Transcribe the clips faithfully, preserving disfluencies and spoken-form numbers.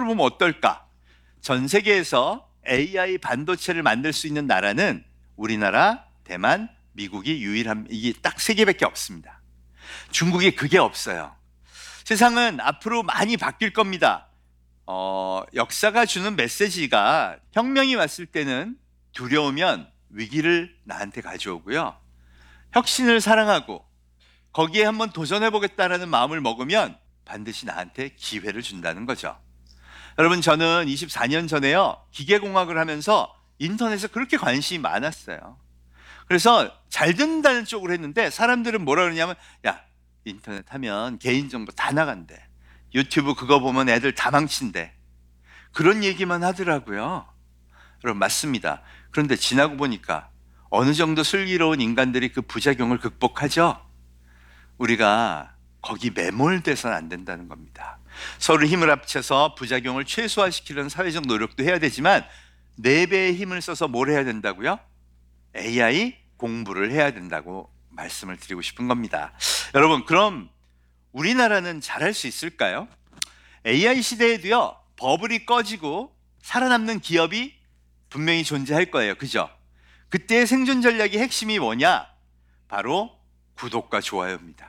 보면 어떨까? 전 세계에서 에이아이 반도체를 만들 수 있는 나라는 우리나라, 대만, 미국이 유일한, 이게 딱 세 개밖에 없습니다. 중국에 그게 없어요. 세상은 앞으로 많이 바뀔 겁니다. 어, 역사가 주는 메시지가 혁명이 왔을 때는 두려우면 위기를 나한테 가져오고요. 혁신을 사랑하고 거기에 한번 도전해보겠다라는 마음을 먹으면 반드시 나한테 기회를 준다는 거죠. 여러분, 저는 이십사 년 전에요, 기계공학을 하면서 인터넷에 그렇게 관심이 많았어요. 그래서 잘 된다는 쪽으로 했는데 사람들은 뭐라 그러냐면, 야, 인터넷 하면 개인정보 다 나간대. 유튜브 그거 보면 애들 다 망친대. 그런 얘기만 하더라고요. 여러분, 맞습니다. 그런데 지나고 보니까 어느 정도 슬기로운 인간들이 그 부작용을 극복하죠. 우리가 거기 매몰돼서는 안 된다는 겁니다. 서로 힘을 합쳐서 부작용을 최소화시키려는 사회적 노력도 해야 되지만 네 배의 힘을 써서 뭘 해야 된다고요? 에이아이 공부를 해야 된다고 말씀을 드리고 싶은 겁니다. 여러분, 그럼 우리나라는 잘할 수 있을까요? 에이아이 시대에도요, 버블이 꺼지고 살아남는 기업이 분명히 존재할 거예요. 그죠? 그때의 생존 전략의 핵심이 뭐냐? 바로 구독과 좋아요입니다.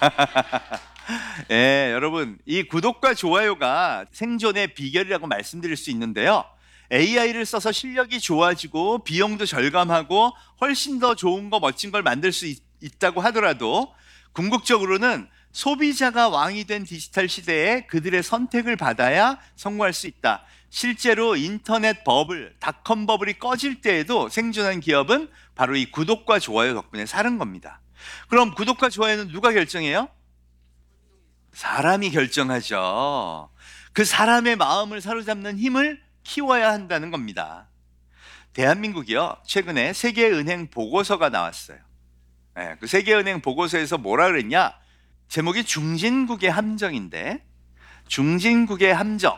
예, 여러분, 이 구독과 좋아요가 생존의 비결이라고 말씀드릴 수 있는데요, 에이아이를 써서 실력이 좋아지고 비용도 절감하고 훨씬 더 좋은 거, 멋진 걸 만들 수 있, 있다고 하더라도 궁극적으로는 소비자가 왕이 된 디지털 시대에 그들의 선택을 받아야 성공할 수 있다. 실제로 인터넷 버블, 닷컴 버블이 꺼질 때에도 생존한 기업은 바로 이 구독과 좋아요 덕분에 사는 겁니다. 그럼 구독과 좋아요는 누가 결정해요? 사람이 결정하죠. 그 사람의 마음을 사로잡는 힘을 키워야 한다는 겁니다. 대한민국이요, 최근에 세계은행 보고서가 나왔어요. 네, 그 세계은행 보고서에서 뭐라 그랬냐? 제목이 중진국의 함정인데, 중진국의 함정,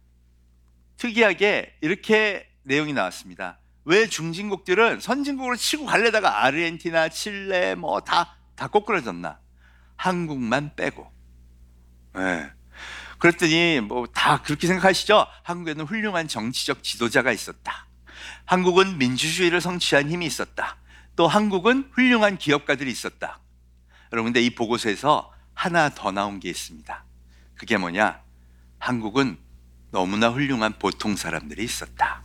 특이하게 이렇게 내용이 나왔습니다. 왜 중진국들은 선진국으로 치고 갈래다가 아르헨티나, 칠레 뭐 다 다 꼬꾸라졌나? 한국만 빼고. 네. 그랬더니 뭐 다 그렇게 생각하시죠? 한국에는 훌륭한 정치적 지도자가 있었다. 한국은 민주주의를 성취한 힘이 있었다. 또 한국은 훌륭한 기업가들이 있었다. 여러분, 근데 이 보고서에서 하나 더 나온 게 있습니다. 그게 뭐냐? 한국은 너무나 훌륭한 보통 사람들이 있었다.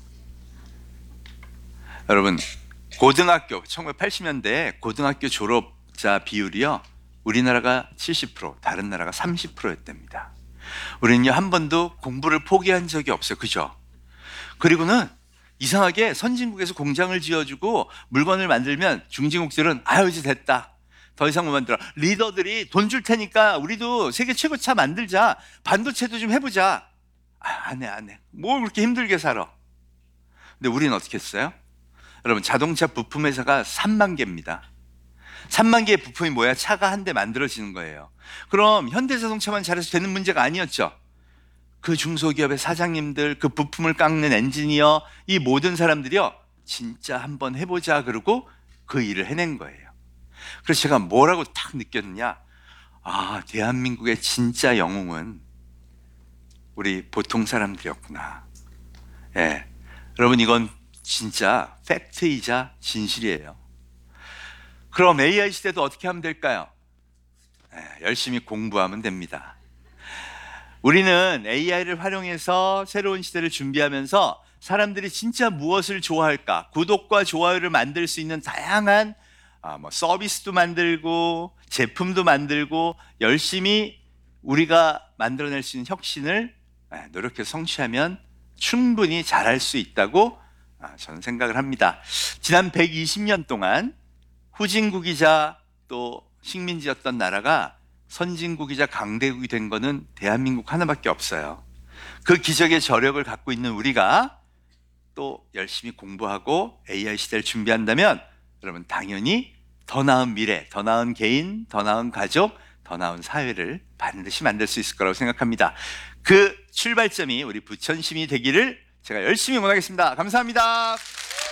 여러분, 고등학교 천구백팔십 년대 고등학교 졸업자 비율이요, 우리나라가 칠십 퍼센트, 다른 나라가 삼십 퍼센트였답니다. 우리는요, 한 번도 공부를 포기한 적이 없어요. 그죠? 그리고는 이상하게 선진국에서 공장을 지어주고 물건을 만들면 중진국들은 아유, 이제 됐다, 더 이상 못 만들어. 리더들이 돈 줄 테니까 우리도 세계 최고차 만들자, 반도체도 좀 해보자. 아, 안 해, 안 해. 뭘 그렇게 힘들게 살아. 근데 우리는 어떻게 했어요? 여러분, 자동차 부품 회사가 삼만 개입니다. 삼만 개의 부품이 뭐야? 차가 한 대 만들어지는 거예요. 그럼 현대자동차만 잘해서 되는 문제가 아니었죠. 그 중소기업의 사장님들, 그 부품을 깎는 엔지니어, 이 모든 사람들이요, 진짜 한번 해보자 그러고 그 일을 해낸 거예요. 그래서 제가 뭐라고 딱 느꼈느냐? 아, 대한민국의 진짜 영웅은 우리 보통 사람들이었구나. 예, 여러분, 이건 진짜 팩트이자 진실이에요. 그럼 에이아이 시대도 어떻게 하면 될까요? 예, 열심히 공부하면 됩니다. 우리는 에이아이를 활용해서 새로운 시대를 준비하면서 사람들이 진짜 무엇을 좋아할까? 구독과 좋아요를 만들 수 있는 다양한 아, 뭐 서비스도 만들고 제품도 만들고 열심히 우리가 만들어낼 수 있는 혁신을 노력해서 성취하면 충분히 잘할 수 있다고 저는 생각을 합니다. 지난 백이십 년 동안 후진국이자 또 식민지였던 나라가 선진국이자 강대국이 된 거는 대한민국 하나밖에 없어요. 그 기적의 저력을 갖고 있는 우리가 또 열심히 공부하고 에이아이 시대를 준비한다면 여러분, 당연히 더 나은 미래, 더 나은 개인, 더 나은 가족, 더 나은 사회를 반드시 만들 수 있을 거라고 생각합니다. 그 출발점이 우리 부천심이 되기를 제가 열심히 응원하겠습니다. 감사합니다.